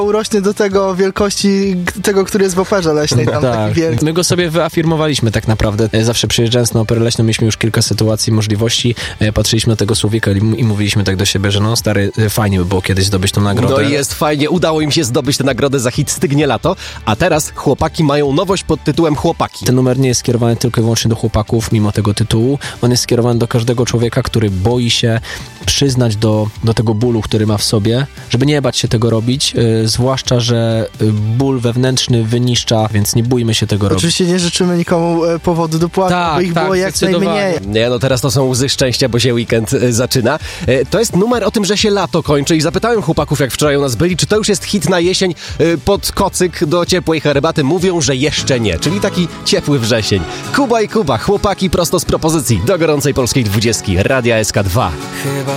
urośnie do tego wielkości tego, który jest w operze leśnej. Tam Tak, taki wielki. my go sobie wyafirmowaliśmy tak naprawdę. Zawsze przyjeżdżając na operę leśną mieliśmy już kilka sytuacji, możliwości. Patrzyliśmy na tego słowika i mówiliśmy tak do siebie, że no stary, fajnie by było kiedyś zdobyć tą nagrodę. No i jest fajnie, udało im się zdobyć tę nagrodę za hit Stygnie lato, a teraz chłopaki mają nowość pod tytułem Chłopaki. Ten numer nie jest skierowany tylko i wyłącznie do chłopaków, mimo tego tytułu. On jest skierowany do każdego człowieka, który boi się przyznać do tego bólu, który ma w sobie, żeby nie bać się tego robić, zwłaszcza, że ból wewnętrzny wyniszcza, więc nie bójmy się tego robić. Oczywiście nie życzymy nikomu powodu do płaczu, by ich było jak najmniej. Nie, no teraz to są łzy szczęścia, bo się weekend zaczyna. To jest numer o tym, że się lato kończy i zapytałem chłopaków, jak wczoraj u nas byli, czy to już jest hit na jesień pod kocyk do ciepłej herbaty. Mówią, że jeszcze nie, czyli taki ciepły wrzesień. Kuba i Kuba, chłopaki prosto z propozycji do gorącej polskiej 20, Radia SK2. Chyba